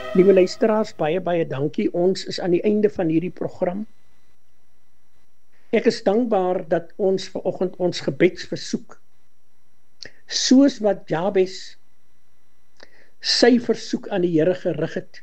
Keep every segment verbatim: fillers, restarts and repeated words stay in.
Liewe luisteraars, baie baie dankie. Ons is aan die einde van hierdie program. Ek is dankbaar dat ons vanoggend ons gebedsversoek, soos wat Jabes sy versoek aan die Here gerig het.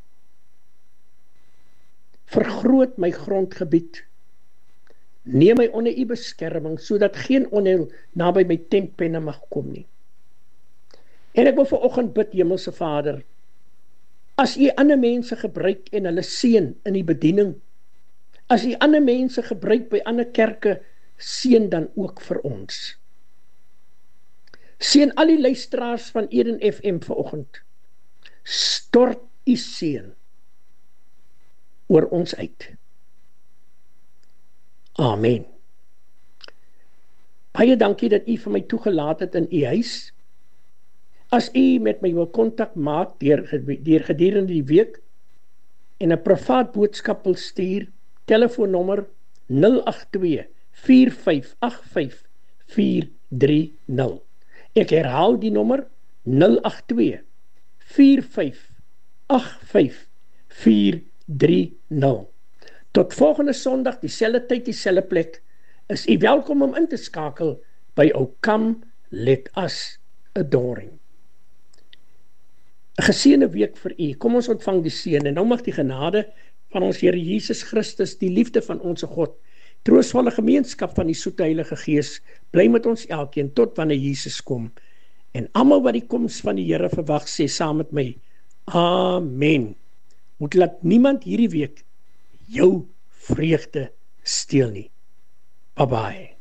Vergroot my grondgebied. Neem my onder u beskerming, sodat geen onheil naby my tentpenne mag kom nie. En ek wil vanoggend bid, Hemelse Vader, as u ander mense gebruik en hulle seën in die bediening, as u ander mense gebruik by ander kerke, seën dan ook vir ons. Seën al die luisteraars van Eden F M vanoggend. Stort u seën oor ons uit. Amen. Baie dankie dat u vir my toegelaat het in u huis. As u met my wil kontak maak deur, deur gedurende die week en 'n privaat boodskap wil stuur, telefoonnommer nul agt twee, vier vyf agt vyf, vier drie nul. Ek herhaal die nommer nul agt twee, vier vyf agt vyf, vier drie nul. Tot volgende Sondag, dieselfde tyd, dieselfde plek, is u welkom om in te skakel by O Come Let Us Adoring. 'n Geseënde week vir u. Kom ons ontvang die seën en nou mag die genade van ons Here Jesus Christus, die liefde van ons God, troostvolle gemeenskap van die soete Heilige Gees, bly met ons elkeen tot wanneer Jesus kom. En almal wat die koms van die Here verwag, sê saam met my, Amen. Moet laat niemand hierdie week jou vreugde steel nie. Bye bye.